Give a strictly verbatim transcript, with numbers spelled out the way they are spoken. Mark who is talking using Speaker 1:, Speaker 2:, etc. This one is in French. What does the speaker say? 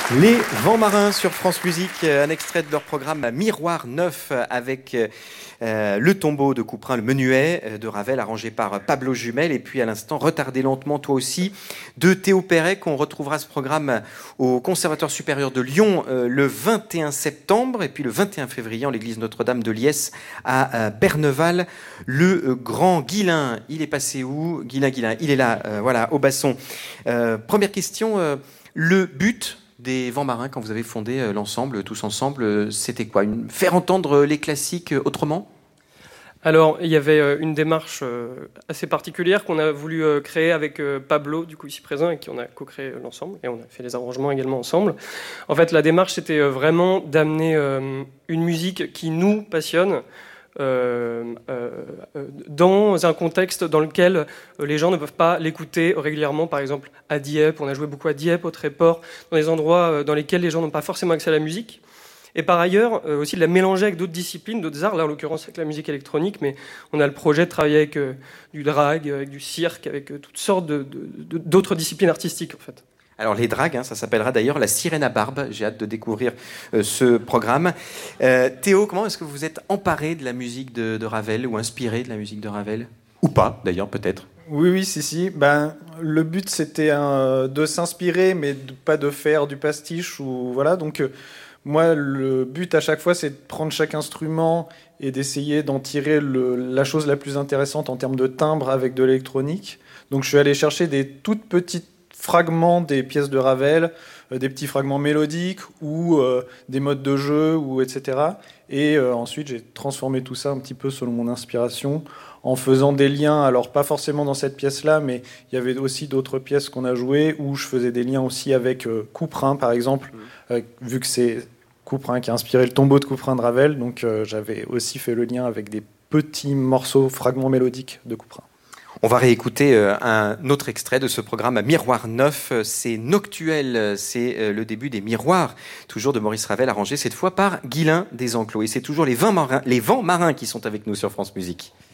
Speaker 1: Les Vents Marins sur France Musique, un extrait de leur programme Miroir neuf avec euh, le tombeau de Couperin, le menuet de Ravel arrangé par Pablo Jumel, et puis à l'instant Retardez lentement toi aussi de Théo Perret, qu'on retrouvera ce programme au Conservatoire supérieur de Lyon euh, le vingt et un septembre, et puis le vingt et un février en l'église Notre-Dame de Liesse à euh, Berneval. Le euh, grand Guilain, il est passé où? Guilain, Guilain, il est là, euh, voilà, au basson. Euh, première question, euh, le but des Vents Marins, quand vous avez fondé euh, l'ensemble, tous ensemble, euh, c'était quoi? Une... Faire entendre les classiques euh, autrement?
Speaker 2: Alors, il y avait euh, une démarche euh, assez particulière qu'on a voulu euh, créer avec euh, Pablo, du coup ici présent, et qui on a co-créé euh, l'ensemble, et on a fait les arrangements également ensemble. En fait, la démarche, c'était euh, vraiment d'amener euh, une musique qui nous passionne, Euh, euh, dans un contexte dans lequel euh, les gens ne peuvent pas l'écouter régulièrement. Par exemple, à Dieppe, on a joué beaucoup à Dieppe, au Tréport, dans des endroits euh, dans lesquels les gens n'ont pas forcément accès à la musique. Et par ailleurs, euh, aussi de la mélanger avec d'autres disciplines, d'autres arts, là en l'occurrence avec la musique électronique, mais on a le projet de travailler avec euh, du drag, avec du cirque, avec euh, toutes sortes de, de, de, d'autres disciplines artistiques en fait.
Speaker 1: Alors les dragues, hein, ça s'appellera d'ailleurs la Sirène à barbe. J'ai hâte de découvrir euh, ce programme. Euh, Théo, comment est-ce que vous êtes emparé de la musique de, de Ravel, ou inspiré de la musique de Ravel? Ou pas, d'ailleurs, peut-être.
Speaker 3: Oui, oui, si, si. Ben, le but, c'était un, de s'inspirer, mais de, pas de faire du pastiche. Ou, voilà. Donc, euh, moi, le but à chaque fois, c'est de prendre chaque instrument et d'essayer d'en tirer le, la chose la plus intéressante en termes de timbre avec de l'électronique. Donc, je suis allé chercher des toutes petites fragments des pièces de Ravel, euh, des petits fragments mélodiques ou euh, des modes de jeu, ou et cetera. Et euh, ensuite, j'ai transformé tout ça un petit peu selon mon inspiration, en faisant des liens, alors pas forcément dans cette pièce-là, mais il y avait aussi d'autres pièces qu'on a jouées où je faisais des liens aussi avec euh, Couperin, par exemple, euh, vu que c'est Couperin qui a inspiré le tombeau de Couperin de Ravel, donc euh, j'avais aussi fait le lien avec des petits morceaux, fragments mélodiques de Couperin.
Speaker 1: On va réécouter euh, un autre extrait de ce programme Miroir neuf. C'est Noctuel, c'est euh, le début des Miroirs, toujours de Maurice Ravel, arrangé cette fois par Guilain des Enclos. Et c'est toujours les Vents Marins, les Vents Marins qui sont avec nous sur France Musique.